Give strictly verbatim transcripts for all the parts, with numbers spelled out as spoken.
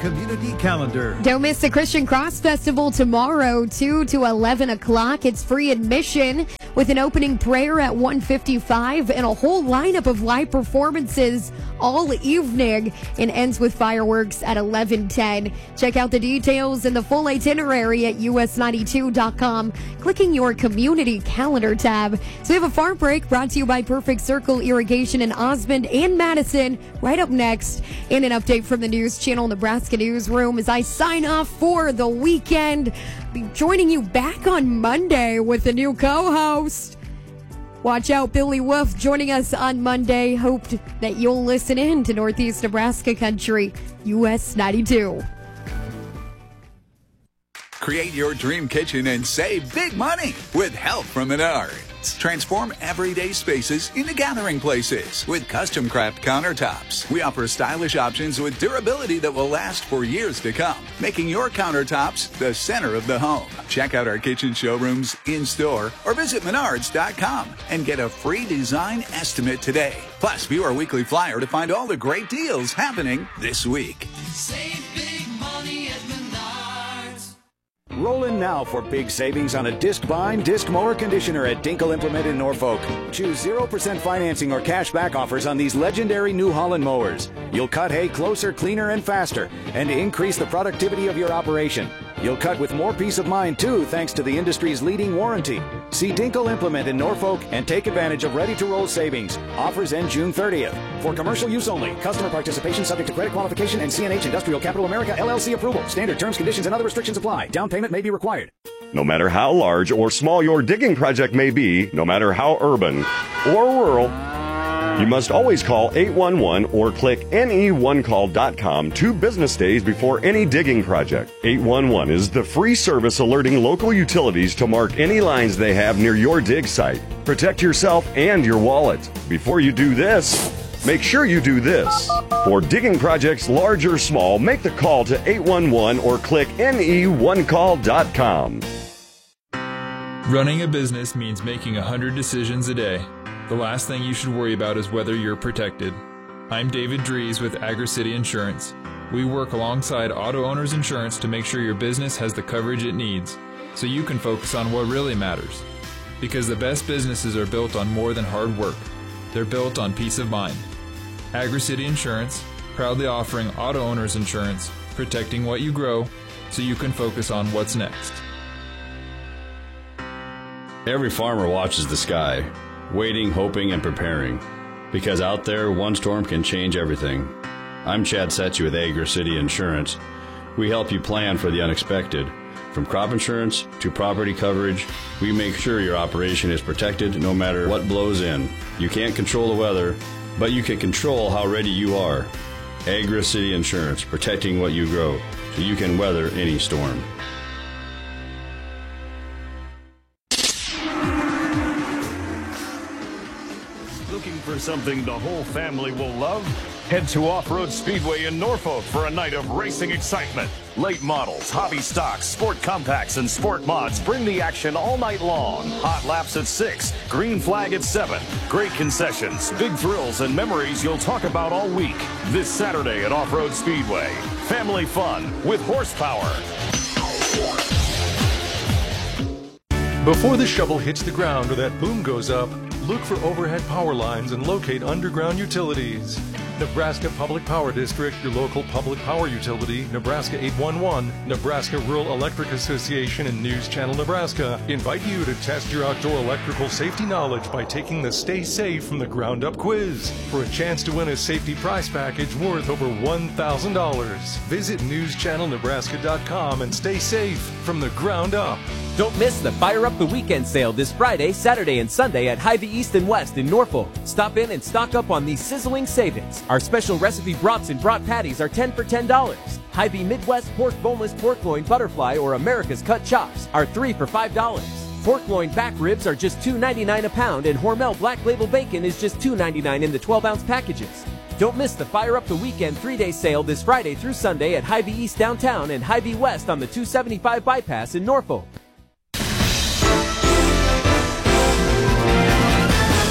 community calendar. Don't miss the Christian Cross Festival tomorrow, two to eleven o'clock. It's free admission with an opening prayer at one fifty-five and a whole lineup of live performances all evening, and ends with fireworks at eleven ten. Check out the details and the full itinerary at U S ninety-two dot com, clicking your community calendar tab. So we have a farm break brought to you by Perfect Circle Irrigation in Osmond and Madison. Right up next, and an update from the News Channel Nebraska Newsroom as I sign off for the weekend. Be joining you back on Monday with a new co-host. Watch out, Billy Wolf joining us on Monday. Hoped that you'll listen in to Northeast Nebraska Country, U S ninety-two. Create your dream kitchen and save big money with help from Menards. Transform everyday spaces into gathering places with custom craft countertops. We offer stylish options with durability that will last for years to come, making your countertops the center of the home. Check out our kitchen showrooms in-store or visit menards dot com and get a free design estimate today. Plus, view our weekly flyer to find all the great deals happening this week. Save big money at Menards. Roll in now for big savings on a disc bind, disc mower conditioner at Dinkle Implement in Norfolk. Choose zero percent financing or cash back offers on these legendary New Holland mowers. You'll cut hay closer, cleaner, and faster, and increase the productivity of your operation. You'll cut with more peace of mind, too, thanks to the industry's leading warranty. See Dinkle Implement in Norfolk and take advantage of ready-to-roll savings. Offers end June thirtieth. For commercial use only. Customer participation subject to credit qualification and C N H Industrial Capital America L L C approval. Standard terms, conditions, and other restrictions apply. Down payment may be required. No matter how large or small your digging project may be, no matter how urban or rural, you must always call eight one one or click N E one call dot com two business days before any digging project. eight one one is the free service alerting local utilities to mark any lines they have near your dig site. Protect yourself and your wallet. Before you do this, make sure you do this. For digging projects large or small, make the call to eight one one or click N E one call dot com. Running a business means making one hundred decisions a day. The last thing you should worry about is whether you're protected. I'm David Dries with AgriCity Insurance. We work alongside Auto Owners Insurance to make sure your business has the coverage it needs, so you can focus on what really matters. Because the best businesses are built on more than hard work. They're built on peace of mind. AgriCity Insurance, proudly offering Auto Owners Insurance, protecting what you grow, so you can focus on what's next. Every farmer watches the sky, waiting, hoping, and preparing. Because out there, one storm can change everything. I'm Chad Setchy with AgriCity Insurance. We help you plan for the unexpected. From crop insurance to property coverage, we make sure your operation is protected no matter what blows in. You can't control the weather, but you can control how ready you are. AgriCity Insurance, protecting what you grow, so you can weather any storm. For something the whole family will love? Head to Off-Road Speedway in Norfolk for a night of racing excitement. Late models, hobby stocks, sport compacts, and sport mods bring the action all night long. Hot laps at six, green flag at seven. Great concessions, big thrills, and memories you'll talk about all week. This Saturday at Off-Road Speedway. Family fun with horsepower. Before the shovel hits the ground or that boom goes up, look for overhead power lines and locate underground utilities. Nebraska Public Power District, your local public power utility, Nebraska eight one one, Nebraska Rural Electric Association, and News Channel Nebraska invite you to test your outdoor electrical safety knowledge by taking the Stay Safe from the Ground Up quiz for a chance to win a safety prize package worth over one thousand dollars. Visit news channel nebraska dot com and stay safe from the ground up. Don't miss the Fire Up the Weekend sale this Friday, Saturday, and Sunday at Hy-Vee East and West in Norfolk. Stop in and stock up on these sizzling savings. Our special recipe brats and brat patties are ten for ten dollars. Hy-Vee Midwest Pork Boneless Pork Loin Butterfly or America's Cut Chops are three for five dollars. Pork loin back ribs are just two ninety-nine a pound, and Hormel Black Label Bacon is just two ninety-nine in the twelve ounce packages. Don't miss the Fire Up the Weekend three-day sale this Friday through Sunday at Hy-Vee East downtown and Hy-Vee West on the two seventy-five bypass in Norfolk.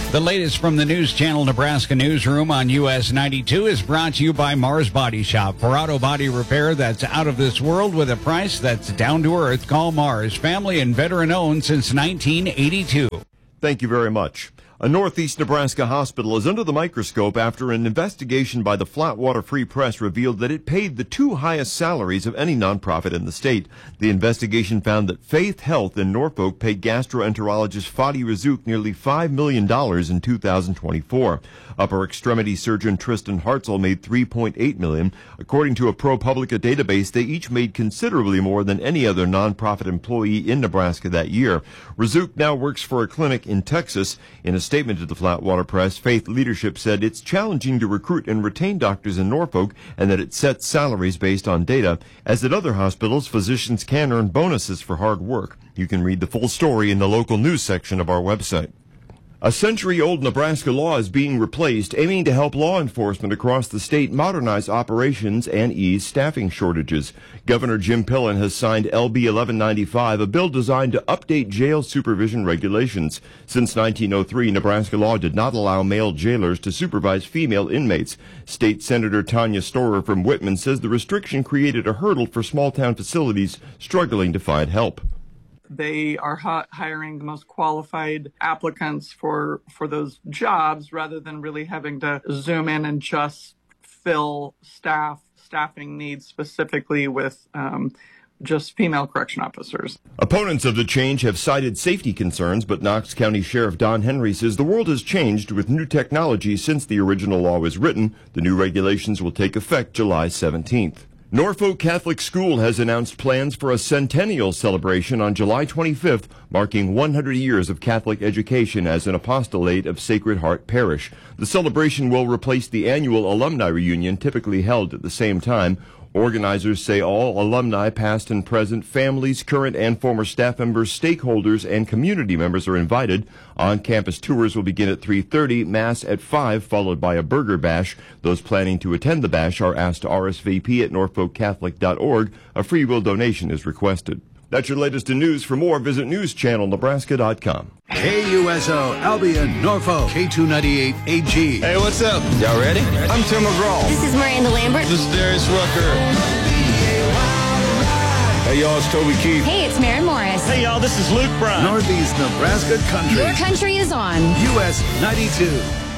The latest from the News Channel Nebraska newsroom on U S ninety-two is brought to you by Mars Body Shop. For auto body repair that's out of this world with a price that's down to earth, call Mars. Family and veteran owned since nineteen eighty-two. Thank you very much. A Northeast Nebraska hospital is under the microscope after an investigation by the Flatwater Free Press revealed that it paid the two highest salaries of any nonprofit in the state. The investigation found that Faith Health in Norfolk paid gastroenterologist Fadi Razzouk nearly five million dollars in two thousand twenty-four. Upper extremity surgeon Tristan Hartzell made three point eight million dollars. According to a ProPublica database, they each made considerably more than any other nonprofit employee in Nebraska that year. Razzouk now works for a clinic in Texas. In a statement to the Flatwater Press, Faith leadership said it's challenging to recruit and retain doctors in Norfolk and that it sets salaries based on data. As at other hospitals, physicians can earn bonuses for hard work. You can read the full story in the local news section of our website. A century-old Nebraska law is being replaced, aiming to help law enforcement across the state modernize operations and ease staffing shortages. Governor Jim Pillen has signed L B eleven ninety-five, a bill designed to update jail supervision regulations. Since nineteen oh three, Nebraska law did not allow male jailers to supervise female inmates. State Senator Tanya Storer from Whitman says the restriction created a hurdle for small-town facilities struggling to find help. They are h- hiring the most qualified applicants for for those jobs rather than really having to zoom in and just fill staff staffing needs specifically with um, just female correction officers. Opponents of the change have cited safety concerns, but Knox County Sheriff Don Henry says the world has changed with new technology since the original law was written. The new regulations will take effect July seventeenth. Norfolk Catholic School has announced plans for a centennial celebration on July twenty-fifth, marking one hundred years of Catholic education as an apostolate of Sacred Heart Parish. The celebration will replace the annual alumni reunion typically held at the same time. Organizers say all alumni, past and present, families, current and former staff members, stakeholders, and community members are invited. On-campus tours will begin at three thirty, Mass at five, followed by a burger bash. Those planning to attend the bash are asked to R S V P at norfolk catholic dot org. A free will donation is requested. That's your latest in news. For more, visit news channel nebraska dot com. K U S O, Albion, Norfolk, K two ninety-eight A G. Hey, what's up? Y'all ready? I'm Tim McGraw. This is Miranda Lambert. This is Darius Rucker. Hey, y'all, it's Toby Keith. Hey, it's Maren Morris. Hey, y'all, this is Luke Brown. Northeast Nebraska Country. Your country is on U S ninety-two.